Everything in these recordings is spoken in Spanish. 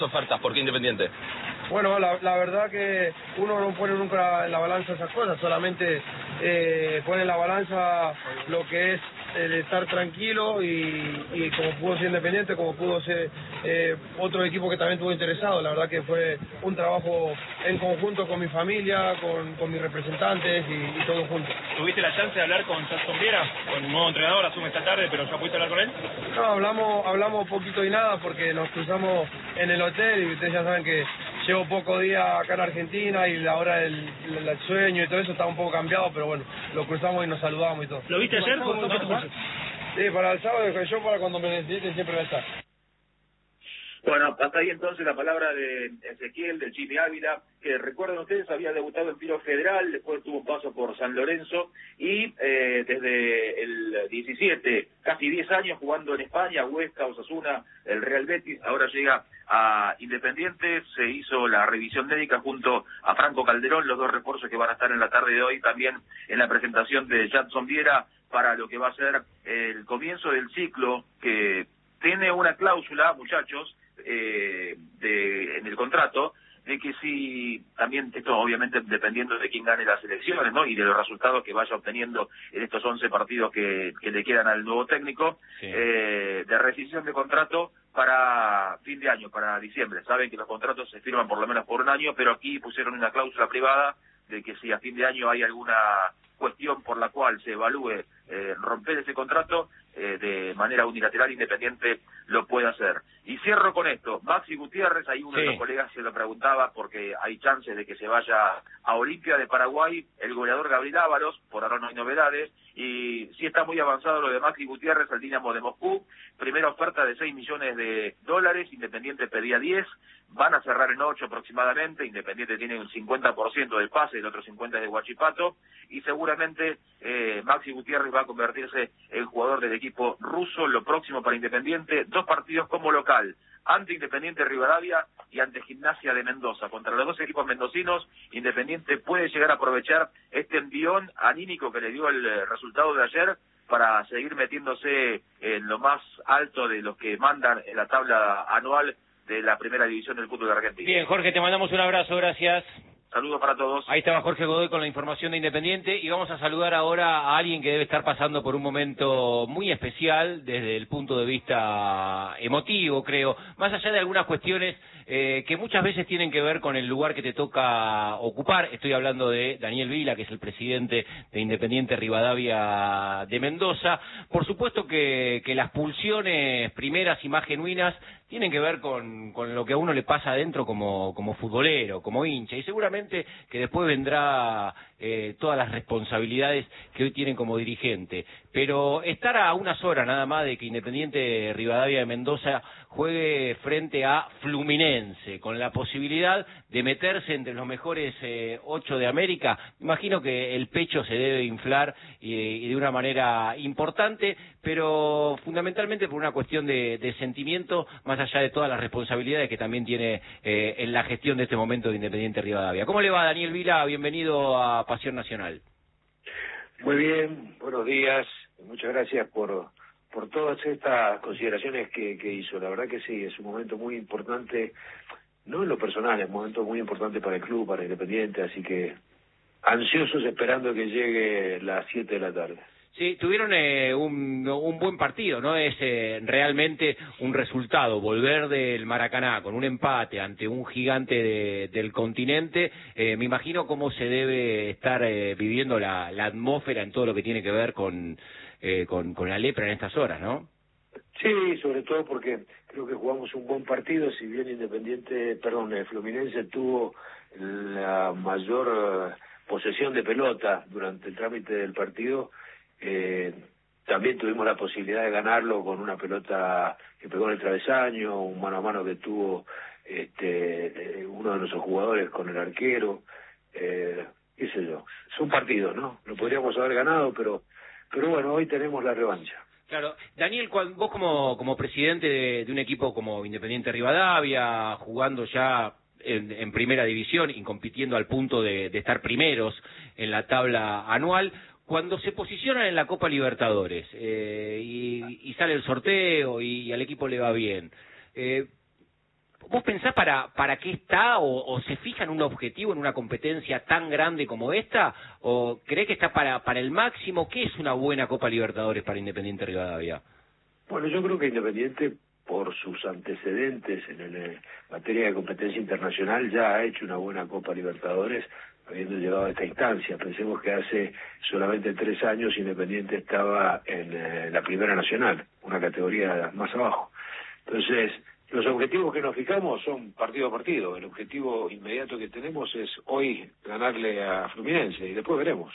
ofertas, ¿por qué Independiente? Bueno, la verdad que uno no pone nunca en la balanza esas cosas, solamente pone en la balanza lo que es el estar tranquilo y como pudo ser Independiente, como pudo ser otro equipo que también estuvo interesado. La verdad que fue un trabajo en conjunto con mi familia, con mis representantes y todo junto. ¿Tuviste la chance de hablar con Jackson Viera, con un nuevo entrenador, asume esta tarde, pero ya pudiste hablar con él? No, hablamos poquito y nada porque nos cruzamos en el hotel y ustedes ya saben que llevo poco día acá en Argentina y ahora el sueño y todo eso está un poco cambiado, pero bueno, lo cruzamos y nos saludamos y todo. ¿Lo viste ayer? Sí, para el sábado, yo para cuando me necesiten siempre voy a estar. Bueno, hasta ahí entonces la palabra de Ezequiel, del Jimmy Ávila, que recuerden ustedes, había debutado en tiro federal, después tuvo un paso por San Lorenzo y desde el 17, casi 10 años jugando en España, Huesca, Osasuna, el Real Betis, ahora llega a Independiente, se hizo la revisión médica junto a Franco Calderón, los dos refuerzos que van a estar en la tarde de hoy, también en la presentación de Jackson Viera para lo que va a ser el comienzo del ciclo, que tiene una cláusula, muchachos, en el contrato, de que si, también esto obviamente dependiendo de quién gane las elecciones, ¿no? Y de los resultados que vaya obteniendo en estos 11 partidos que le quedan al nuevo técnico, sí. De rescisión de contrato para fin de año, para diciembre. Saben que los contratos se firman por lo menos por un año, pero aquí pusieron una cláusula privada de que si a fin de año hay alguna cuestión por la cual se evalúe romper ese contrato, de manera unilateral Independiente lo puede hacer. Y cierro con esto, Maxi Gutiérrez, ahí uno de los colegas se lo preguntaba porque hay chances de que se vaya a Olimpia de Paraguay, el goleador Gabriel Ávaros, por ahora no hay novedades, y sí está muy avanzado lo de Maxi Gutiérrez al Dinamo de Moscú, primera oferta de $6 millones, Independiente pedía 10, van a cerrar en 8 aproximadamente, Independiente tiene un 50% del pase, el otro 50% es de Huachipato, y seguramente Maxi Gutiérrez va a convertirse en jugador del equipo ruso. Lo próximo para Independiente, 2 partidos como local, ante Independiente Rivadavia y ante Gimnasia de Mendoza. Contra los 2 equipos mendocinos, Independiente puede llegar a aprovechar este envión anímico que le dio el resultado de ayer para seguir metiéndose en lo más alto de los que mandan en la tabla anual de la primera división del fútbol de Argentina. Bien, Jorge, te mandamos un abrazo, gracias. Saludos para todos. Ahí estaba Jorge Godoy con la información de Independiente y vamos a saludar ahora a alguien que debe estar pasando por un momento muy especial desde el punto de vista emotivo, creo, más allá de algunas cuestiones que muchas veces tienen que ver con el lugar que te toca ocupar. Estoy hablando de Daniel Vila, que es el presidente de Independiente Rivadavia de Mendoza. Por supuesto que las pulsiones primeras y más genuinas tienen que ver con lo que a uno le pasa adentro como futbolero, como hincha, y seguramente que después vendrá todas las responsabilidades que hoy tienen como dirigente. Pero estar a unas horas nada más de que Independiente Rivadavia de Mendoza juegue frente a Fluminense, con la posibilidad de meterse entre los mejores 8 de América, imagino que el pecho se debe inflar y de una manera importante, pero fundamentalmente por una cuestión de sentimiento, más allá de todas las responsabilidades que también tiene en la gestión de este momento de Independiente Rivadavia. ¿Cómo le va, Daniel Vila? Bienvenido a Pasión Nacional. Muy bien, buenos días, muchas gracias por todas estas consideraciones que hizo. La verdad que sí, es un momento muy importante, no en lo personal, es un momento muy importante para el club, para Independiente, así que ansiosos esperando que llegue las 7 de la tarde. Sí, tuvieron un buen partido, ¿no? Es realmente un resultado, volver del Maracaná con un empate ante un gigante del continente. Me imagino cómo se debe estar viviendo la atmósfera en todo lo que tiene que ver con la lepra en estas horas, ¿no? Sí, sobre todo porque creo que jugamos un buen partido, si bien Fluminense tuvo la mayor posesión de pelota durante el trámite del partido. También tuvimos la posibilidad de ganarlo con una pelota que pegó en el travesaño, un mano a mano que tuvo uno de nuestros jugadores con el arquero, qué sé yo, son partidos, ¿no? Lo podríamos haber ganado, pero bueno, hoy tenemos la revancha. Claro, Daniel, vos como presidente de un equipo como Independiente Rivadavia, jugando ya en primera división y compitiendo al punto de estar primeros en la tabla anual, cuando se posicionan en la Copa Libertadores y sale el sorteo y al equipo le va bien, ¿Vos pensás para qué está o se fija en un objetivo, en una competencia tan grande como esta? ¿O creés que está para el máximo? ¿Qué es una buena Copa Libertadores para Independiente Rivadavia? Bueno, yo creo que Independiente, por sus antecedentes en materia de competencia internacional, ya ha hecho una buena Copa Libertadores, habiendo llegado a esta instancia. Pensemos que hace solamente 3 años Independiente estaba en la Primera Nacional, una categoría más abajo. Entonces, los objetivos que nos fijamos son partido a partido. El objetivo inmediato que tenemos es hoy ganarle a Fluminense y después veremos.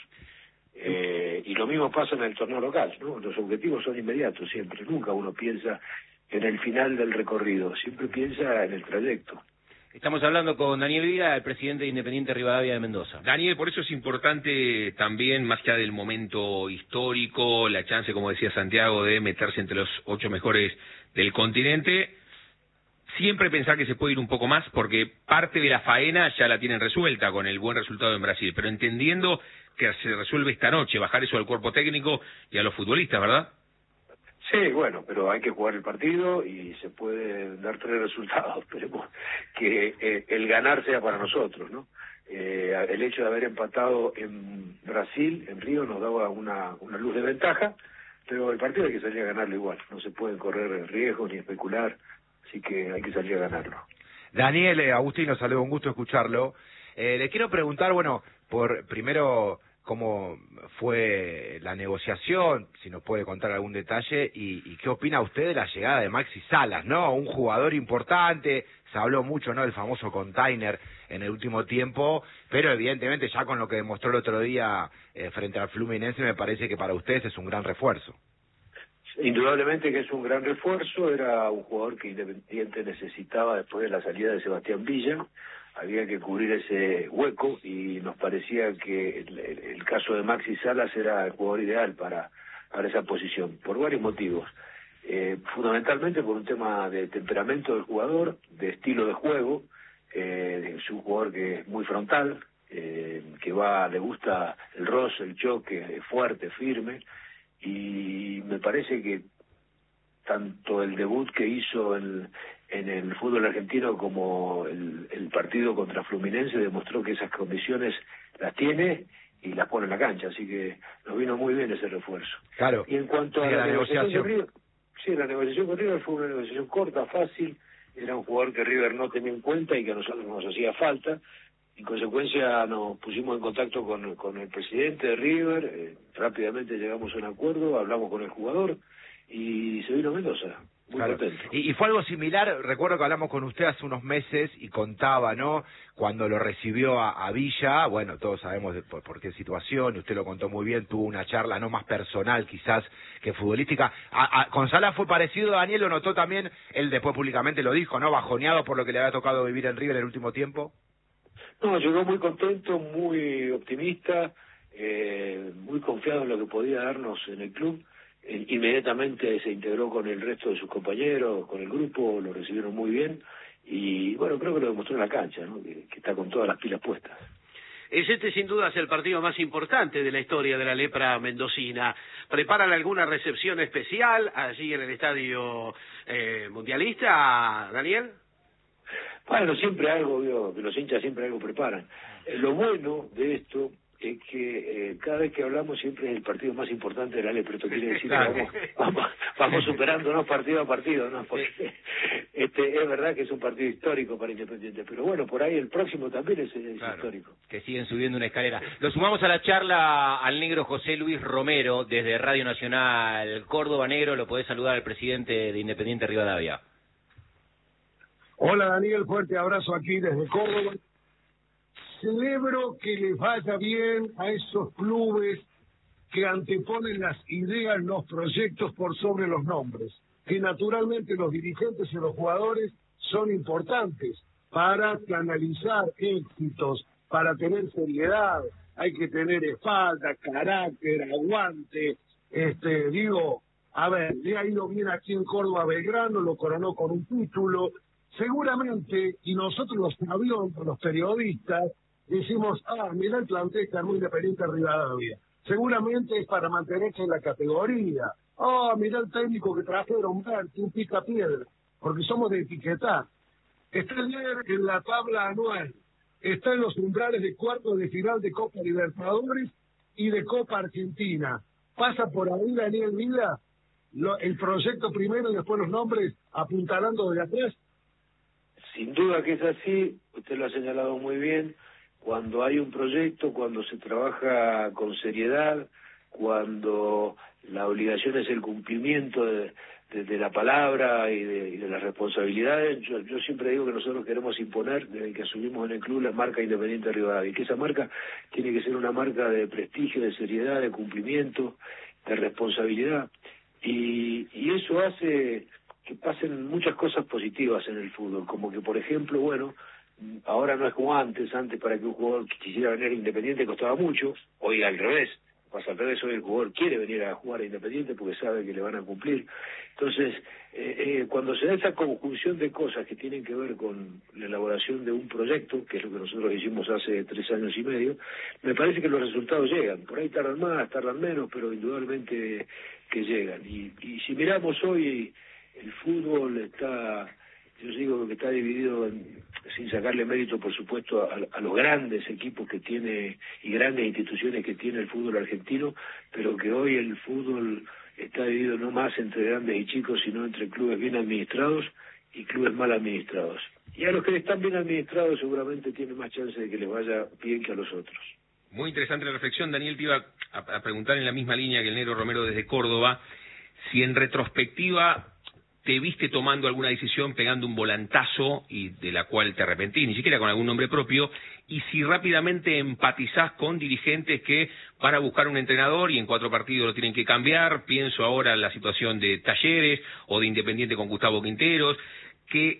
Y lo mismo pasa en el torneo local, ¿no? Los objetivos son inmediatos siempre. Nunca uno piensa en el final del recorrido, siempre piensa en el trayecto. Estamos hablando con Daniel Vila, el presidente de Independiente Rivadavia de Mendoza. Daniel, por eso es importante también, más allá del momento histórico, la chance, como decía Santiago, de meterse entre los 8 mejores del continente, siempre pensar que se puede ir un poco más, porque parte de la faena ya la tienen resuelta con el buen resultado en Brasil, pero entendiendo que se resuelve esta noche, bajar eso al cuerpo técnico y a los futbolistas, ¿verdad? Sí, bueno, pero hay que jugar el partido y se pueden dar 3 resultados. Esperemos que el ganar sea para nosotros, ¿no? El hecho de haber empatado en Brasil, en Río, nos daba una luz de ventaja, pero el partido hay que salir a ganarlo igual. No se pueden correr riesgos ni especular, así que hay que salir a ganarlo. Daniel, Agustín, los saludo, un gusto escucharlo. Le quiero preguntar, bueno, primero cómo fue la negociación, si nos puede contar algún detalle, y qué opina usted de la llegada de Maxi Salas, ¿no? Un jugador importante, se habló mucho, ¿no?, del famoso container en el último tiempo, pero evidentemente ya con lo que demostró el otro día frente al Fluminense, me parece que para ustedes es un gran refuerzo. Indudablemente que es un gran refuerzo, era un jugador que Independiente necesitaba después de la salida de Sebastián Villa, había que cubrir ese hueco y nos parecía que el caso de Maxi Salas era el jugador ideal para esa posición, por varios motivos. Fundamentalmente por un tema de temperamento del jugador, de estilo de juego, es un jugador que es muy frontal, que le gusta el roce, el choque, fuerte, firme, y me parece que tanto el debut que hizo en el fútbol argentino como el partido contra Fluminense demostró que esas condiciones las tiene y las pone en la cancha, así que nos vino muy bien ese refuerzo. Claro. Y en cuanto a la negociación con River, sí, la negociación con River fue una negociación corta, fácil, era un jugador que River no tenía en cuenta y que a nosotros nos hacía falta. En consecuencia nos pusimos en contacto con el presidente de River, rápidamente llegamos a un acuerdo, hablamos con el jugador y se vino a Mendoza. Muy contento. Y fue algo similar, recuerdo que hablamos con usted hace unos meses y contaba, ¿no?, cuando lo recibió a Villa, bueno, todos sabemos por qué situación, y usted lo contó muy bien, tuvo una charla no más personal quizás que futbolística. Con Salas fue parecido, Daniel, lo notó también, él después públicamente lo dijo, ¿no?, bajoneado por lo que le había tocado vivir en River en el último tiempo. No, llegó muy contento, muy optimista, muy confiado en lo que podía darnos en el club. Inmediatamente se integró con el resto de sus compañeros, con el grupo, lo recibieron muy bien y bueno, creo que lo demostró en la cancha, ¿no?, que está con todas las pilas puestas. Este sin duda es el partido más importante de la historia de la lepra mendocina. ¿Preparan alguna recepción especial allí en el estadio mundialista, Daniel? Bueno, siempre algo, digo, que los hinchas siempre algo preparan. Lo bueno de esto es que cada vez que hablamos siempre es el partido más importante de la lepra. Esto quiere decir que vamos superándonos partido a partido, ¿no? Porque es verdad que es un partido histórico para Independiente, pero bueno, por ahí el próximo también es histórico. Que siguen subiendo una escalera. Lo sumamos a la charla al negro José Luis Romero desde Radio Nacional Córdoba. Negro, lo podés saludar al presidente de Independiente Rivadavia. Hola Daniel, fuerte abrazo aquí desde Córdoba. Celebro que les vaya bien a esos clubes que anteponen las ideas, los proyectos por sobre los nombres, que naturalmente los dirigentes y los jugadores son importantes para canalizar éxitos, para tener seriedad, hay que tener espalda, carácter, aguante, le ha ido bien aquí en Córdoba Belgrano, lo coronó con un título. Seguramente, y nosotros los sabíamos, los periodistas, decimos, mirá el plantel que armó Independiente Rivadavia. Seguramente es para mantenerse en la categoría. Mirá el técnico que trajeron, un pica piedra, porque somos de etiquetar. Está líder en la tabla anual, está en los umbrales de cuartos de final de Copa Libertadores y de Copa Argentina. Pasa por ahí Daniel Vila, el proyecto primero y después los nombres apuntalando de atrás. Sin duda que es así, usted lo ha señalado muy bien. Cuando hay un proyecto, cuando se trabaja con seriedad, cuando la obligación es el cumplimiento de la palabra y de las responsabilidades, yo siempre digo que nosotros queremos imponer, desde que asumimos en el club, la marca Independiente Rivadavia, y que esa marca tiene que ser una marca de prestigio, de seriedad, de cumplimiento, de responsabilidad, y eso hace que pasen muchas cosas positivas en el fútbol, como que, por ejemplo, bueno, ahora no es como antes para que un jugador quisiera venir a Independiente costaba mucho, hoy al revés, pasa al revés, hoy el jugador quiere venir a jugar a Independiente porque sabe que le van a cumplir. Entonces, cuando se da esa conjunción de cosas que tienen que ver con la elaboración de un proyecto, que es lo que nosotros hicimos hace 3 años y medio, me parece que los resultados llegan. Por ahí tardan más, tardan menos, pero indudablemente que llegan. Y si miramos hoy, el fútbol está, yo digo que está dividido sin sacarle mérito, por supuesto, a los grandes equipos que tiene y grandes instituciones que tiene el fútbol argentino, pero que hoy el fútbol está dividido no más entre grandes y chicos, sino entre clubes bien administrados y clubes mal administrados. Y a los que están bien administrados seguramente tienen más chance de que les vaya bien que a los otros. Muy interesante la reflexión. Daniel, te iba a preguntar en la misma línea que el Negro Romero desde Córdoba, si en retrospectiva te viste tomando alguna decisión, pegando un volantazo y de la cual te arrepentís, ni siquiera con algún nombre propio, y si rápidamente empatizás con dirigentes que van a buscar un entrenador y en 4 partidos lo tienen que cambiar. Pienso ahora en la situación de Talleres o de Independiente con Gustavo Quinteros, que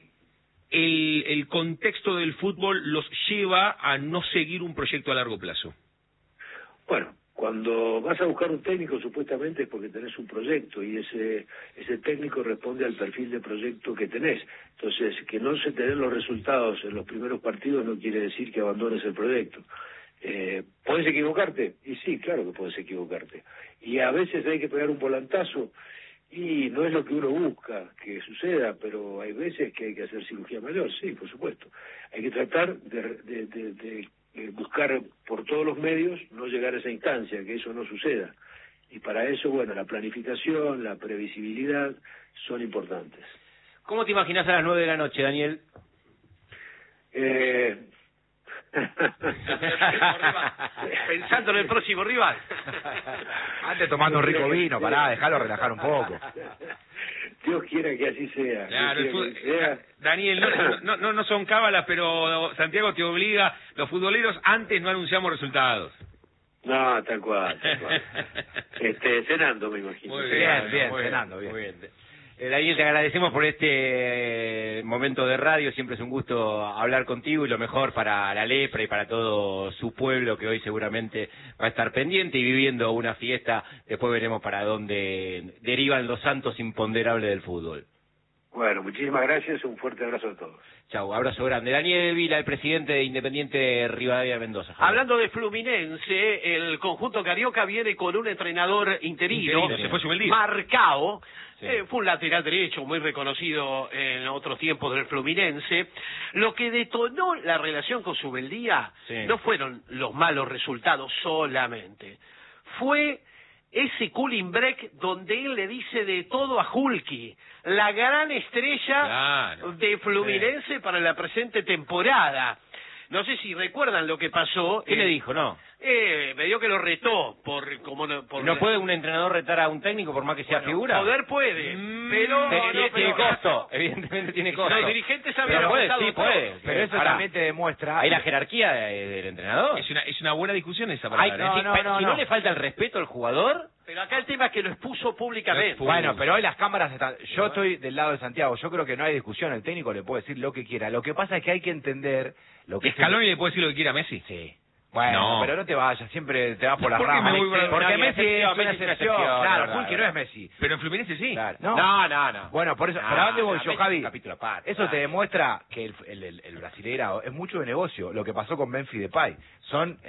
el contexto del fútbol los lleva a no seguir un proyecto a largo plazo. Bueno, cuando vas a buscar un técnico supuestamente es porque tenés un proyecto y ese técnico responde al perfil de proyecto que tenés. Entonces, que no se te den los resultados en los primeros partidos no quiere decir que abandones el proyecto. ¿Puedes equivocarte? Y sí, claro que puedes equivocarte. Y a veces hay que pegar un volantazo y no es lo que uno busca que suceda, pero hay veces que hay que hacer cirugía mayor, sí, por supuesto. Hay que tratar de buscar por todos los medios no llegar a esa instancia, que eso no suceda. Y para eso, bueno, la planificación, la previsibilidad son importantes. ¿Cómo te imaginas a las 9 de la noche, Daniel? Pensando en el próximo rival. Antes tomando un rico vino, déjalo relajar un poco. Dios quiera que así sea. Claro, Daniel, no son cábalas, pero Santiago te obliga, los futboleros antes no anunciamos resultados. No, tal cual. Cenando, me imagino. Muy bien, cenando, bien. Muy bien. Daniel, te agradecemos por este momento de radio, siempre es un gusto hablar contigo y lo mejor para la Lepra y para todo su pueblo que hoy seguramente va a estar pendiente y viviendo una fiesta. Después veremos para dónde derivan los santos imponderables del fútbol. Bueno, muchísimas gracias, un fuerte abrazo a todos. Chau, abrazo grande. Daniel Vila, el presidente de Independiente Rivadavia de Mendoza. Hablando de Fluminense, el conjunto carioca viene con un entrenador interino. Se fue Subeldía. Marcao. Sí. Fue un lateral derecho muy reconocido en otros tiempos del Fluminense. Lo que detonó la relación con Subeldía no fueron los malos resultados solamente. Fue ese cooling break donde él le dice de todo a Hulky, la gran estrella de Fluminense para la presente temporada. No sé si recuerdan lo que pasó. ¿Qué le dijo, no? Me dio que lo retó ¿No puede un entrenador retar a un técnico por más que sea figura? Poder puede, pero tiene costo, evidentemente tiene costo. Los dirigentes habían puede, pero eso también te demuestra. Hay la jerarquía del entrenador. Es una buena discusión esa palabra. Si no le falta el respeto al jugador. Pero acá el tema es que lo expuso públicamente. Bueno, pero hoy las cámaras están. Yo estoy del lado de Santiago. Yo creo que no hay discusión. El técnico le puede decir lo que quiera. Lo que pasa es que hay que entender lo que. ¿Scaloni le puede decir lo que quiera a Messi? Sí. Bueno, pero no te vayas, siempre te vas por las ramas. Porque Messi es una excepción. Claro, Hulk no es Messi. Pero en Fluminense sí. Claro. No. Bueno, por eso, ¿para dónde voy yo, Javi? Eso te te demuestra que el brasileiro es mucho de negocio. Lo que pasó con Memphis Depay. Son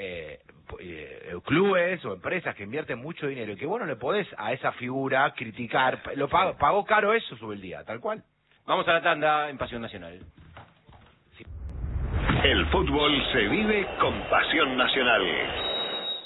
clubes o empresas que invierten mucho dinero y que vos no le podés a esa figura criticar. Lo pagó caro eso Subeldía, tal cual. Vamos a la tanda en Pasión Nacional. El fútbol se vive con pasión nacional.